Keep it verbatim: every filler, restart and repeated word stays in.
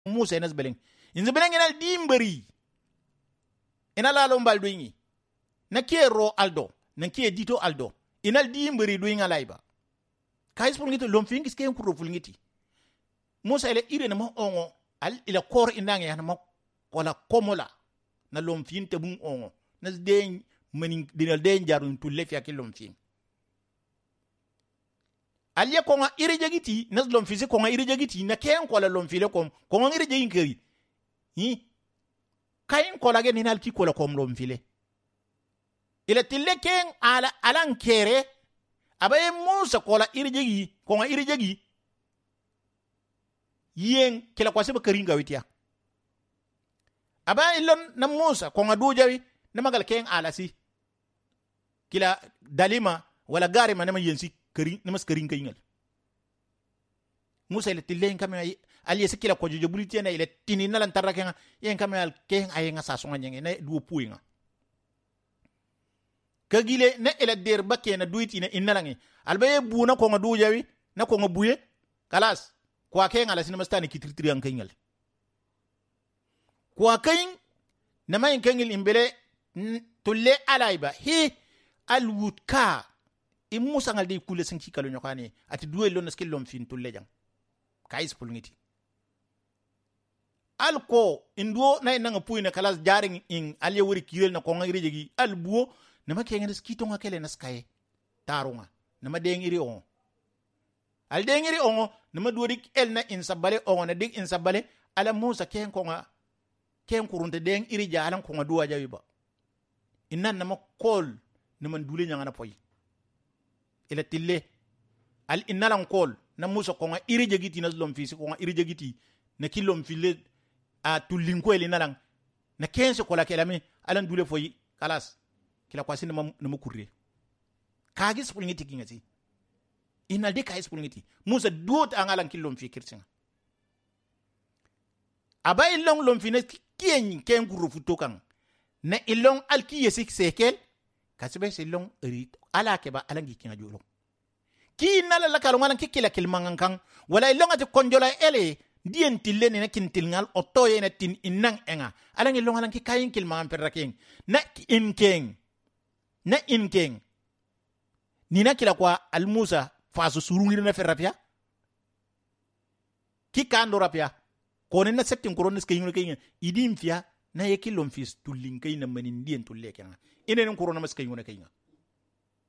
Musa enas beleng inze beleng enal dimberi ina la lombal doingi na kiero aldo na kie dito aldo inal dimberi doinga laiba kais pulngito lom fingis ke kuro pulngiti Musa ele ire na mo ongo al ila kor indange ya na mo kola komola na lom fin te bun ongo na de manin dinal de jarun tulle fi akilom fin alye ko nga ire jagiti na lom fi se ko nga ire jagiti na ken kola lom fi le kom ko nga ire jagin keri hi kayin kola ge ninal ki kola kom lom fi le ila tille ken ala alan kere abaye Musa kola ire jagi ko nga ire jagi yen kila kwase ba karinga witia aba ilon na Musa ko nga dujawi na magal ken alasi kila dalima wala gari ma na yensi kari na mas karin kayingal Musa ile tilen kame ali kila ko jojo buliti na ile tini na lan taraka yen kame al ken ayenga sa songa nyenge na du puinga kagile na ile der bakke na duiti na inalangi albaye buna ko nga dujawi na ko nga buye kalas kwa ken ala sinama stani kitritri an kayingal kwa kayin na mayin kayingal imbele tulle alaiba hi alwutka i Musa ngal de kule sanki kalo nyokani ati duwe lo na skillom fin tulle jang kais pulngiti alko indwo na nanga puina kalas jaring in alye wori kirel na ko ngiri jegi albuo na make ngene skito ngakele na skaye tarunga na ma de ngiri on al de ngiri on na ma duodi el na insabale on na dig insabale ala Musa ken ko nga ken kurunte de ngiri jalan ko nga duwa jawi ba innan na ma kol na man dule nyanga na poyi ila tille al innalan kol na Musa ko nga iri jagiti na lom fi ko nga iri jagiti na kilom fille a tulinko ele nalang na kense ko la kelame alan dule foyi kalas kila kwasi na na mukurre kagi spulngiti kingati inal de kay spulngiti Musa duot angalan kilom fi kirsinga aba ilong lom fi na kien ken guru futokan na ilong alki yesik sekel kasibe silong erit ala keba alangi kinga jolo ki nala la kalo ngalan kikila kilmangan kan wala ilong ati konjola ele dien tille ne kin tilngal otoye na tin inang enga alangi ilong ngalan kikayin kilmangan perraking na inkeng na inkeng nina kila kwa al Musa fasu surungir na ferrapia kikando rapia konen na setting korones kayin kayin idim fia na yekilom fis tulinkay na manin dien tulle kenga inen korona mas kayin kayin